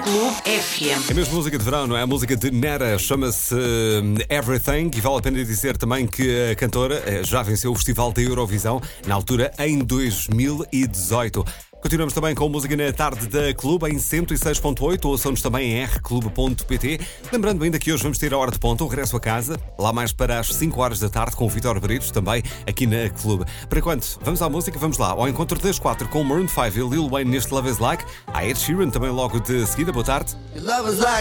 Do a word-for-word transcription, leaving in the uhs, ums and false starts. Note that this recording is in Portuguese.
Clube F M. É mesmo música de verão, não é? A música de Nera chama-se uh, Everything, e vale a pena dizer também que a cantora uh, já venceu o Festival da Eurovisão, na altura em dois mil e dezoito. Continuamos também com música na tarde da Clube em cento e seis ponto oito, ouçam-nos também em r clube ponto p t. Lembrando ainda que hoje vamos ter a hora de ponta, o regresso a casa, lá mais para as cinco horas da tarde com o Vítor Britos, também aqui na Clube. Por enquanto, vamos à música, vamos lá, ao encontro das quatro com Maroon cinco e Lil Wayne neste Love Is Like, a Ed Sheeran também logo de seguida, boa tarde.